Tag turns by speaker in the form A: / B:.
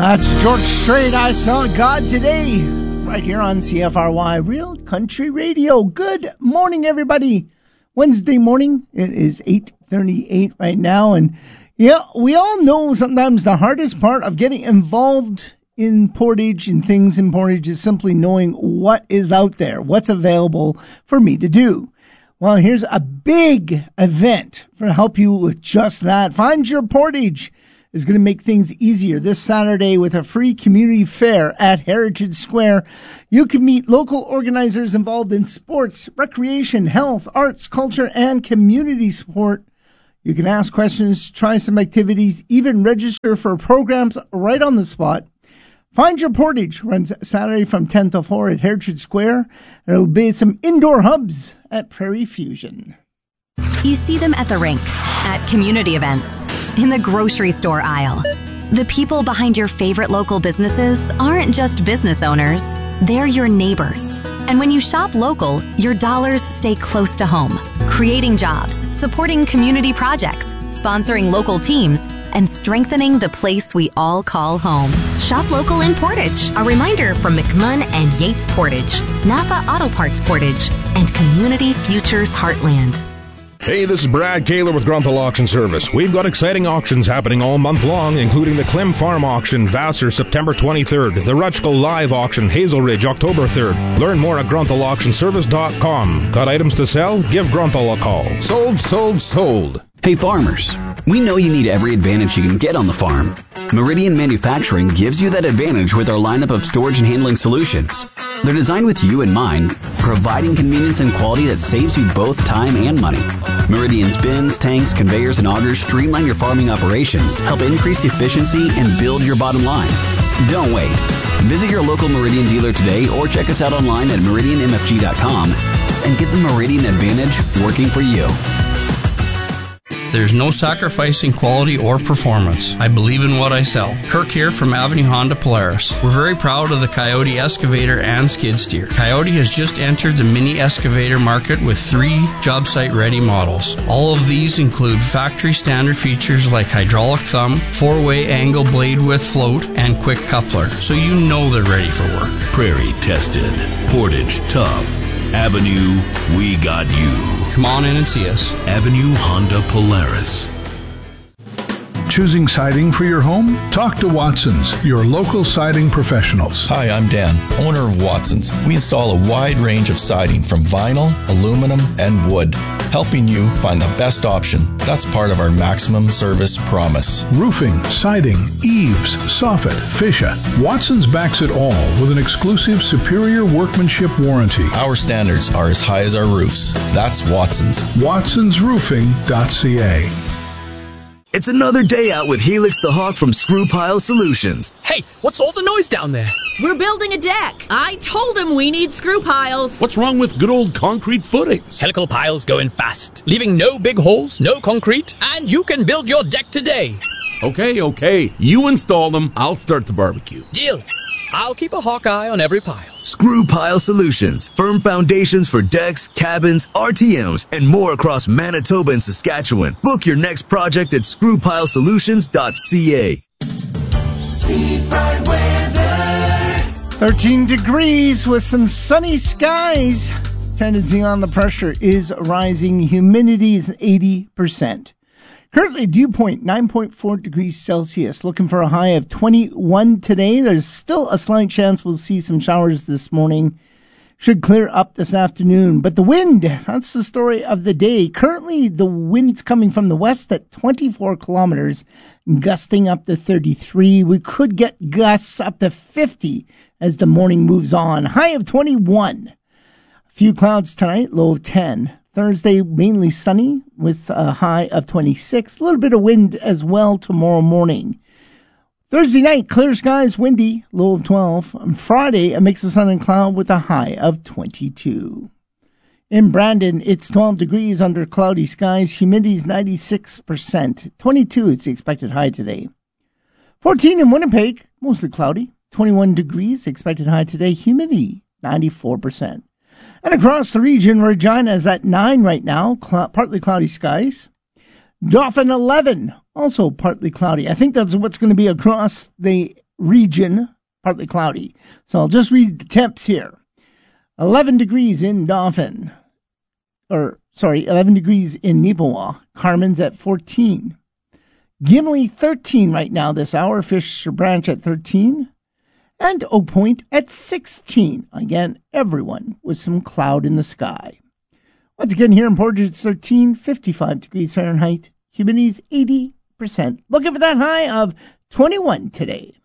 A: That's George Strait. I saw God today, right here on CFRY Real Country Radio. Good morning, everybody. Wednesday morning. It is 8:38 right now, and yeah, we all know sometimes the hardest part of getting involved in Portage and things in Portage is simply knowing what is out there, what's available for me to do. Well, here's a big event to help you with just that. Find Your Portage is going to make things easier this Saturday with a free community fair at Heritage Square. You can meet local organizers involved in sports, recreation, health, arts, culture, and community support. You can ask questions, try some activities, even register for programs right on the spot. Find Your Portage runs Saturday from 10 to 4 at Heritage Square. There'll be some indoor hubs at Prairie Fusion.
B: You see them at the rink, at community events, in the grocery store aisle. The people behind your favorite local businesses aren't just business owners, they're your neighbors. And when you shop local, your dollars stay close to home, creating jobs, supporting community projects, sponsoring local teams, and strengthening the place we all call home.
C: Shop local in Portage. A reminder from McMunn and Yates Portage, Napa Auto Parts Portage, and Community Futures Heartland.
D: Hey, this is Brad Kaler with Grunthal Auction Service. We've got exciting auctions happening all month long, including the Klim Farm Auction, Vassar, September 23rd, the Rutschko Live Auction, Hazel Ridge, October 3rd. Learn more at GrunthalAuctionService.com. Got items to sell? Give Grunthal a call. Sold, sold, sold.
E: Hey farmers, we know you need every advantage you can get on the farm. Meridian Manufacturing gives you that advantage with our lineup of storage and handling solutions. They're designed with you in mind, providing convenience and quality that saves you both time and money. Meridian's bins, tanks, conveyors, and augers streamline your farming operations, help increase efficiency, and build your bottom line. Don't wait. Visit your local Meridian dealer today or check us out online at meridianmfg.com and get the Meridian Advantage working for you.
F: There's no sacrificing quality or performance. I believe in what I sell. Kirk here from Avenue Honda Polaris. We're very proud of the Coyote excavator and skid steer. Coyote has just entered the mini excavator market with 3 job site ready models. All of these include factory standard features like hydraulic thumb, 4-way angle blade width float, and quick coupler, so you know they're ready for work.
G: Prairie tested. Portage tough. Avenue, we got you.
F: Come on in and see us.
G: Avenue Honda Polaris.
H: Choosing siding for your home? Talk to Watson's, your local siding professionals.
I: Hi, I'm Dan, owner of Watson's. We install a wide range of siding from vinyl, aluminum, and wood, helping you find the best option. That's part of our maximum service promise.
H: Roofing, siding, eaves, soffit, fascia. Watson's backs it all with an exclusive superior workmanship warranty.
I: Our standards are as high as our roofs. That's Watson's.
H: WatsonsRoofing.ca.
J: It's another day out with Helix the Hawk from Screw Pile Solutions.
K: Hey, what's all the noise down there?
L: We're building a deck. I told him we need screw piles.
M: What's wrong with good old concrete footings?
K: Helical piles go in fast, leaving no big holes, no concrete, and you can build your deck today.
M: Okay. You install them, I'll start the barbecue.
K: Deal. I'll keep a hawk eye on every pile.
J: Screw Pile Solutions. Firm foundations for decks, cabins, RTMs, and more across Manitoba and Saskatchewan. Book your next project at screwpilesolutions.ca.
A: Seafront weather. 13 degrees with some sunny skies. Tendency on the pressure is rising. Humidity is 80%. Currently, dew point 9.4 degrees Celsius. Looking for a high of 21 today. There's still a slight chance we'll see some showers this morning. Should clear up this afternoon. But the wind, that's the story of the day. Currently, the wind's coming from the west at 24 kilometers, gusting up to 33. We could get gusts up to 50 as the morning moves on. High of 21. A few clouds tonight, low of 10. Thursday, mainly sunny with a high of 26. A little bit of wind as well tomorrow morning. Thursday night, clear skies, windy, low of 12. On Friday, a mix of sun and cloud with a high of 22. In Brandon, it's 12 degrees under cloudy skies. Humidity is 96%. 22 is the expected high today. 14 in Winnipeg, mostly cloudy. 21 degrees, expected high today. Humidity, 94%. And across the region, Regina is at 9 right now, partly cloudy skies. Dauphin 11, also partly cloudy. I think that's what's going to be across the region, partly cloudy. So I'll just read the temps here. 11 degrees in Dauphin. 11 degrees in Neepawa. Carmen's at 14. Gimli, 13 right now this hour. Fisher Branch at 13. And Oak Point at 16. Again, everyone with some cloud in the sky. Once again, here in Portage, it's 13, 55 degrees Fahrenheit. Humidity's 80%. Looking for that high of 21 today.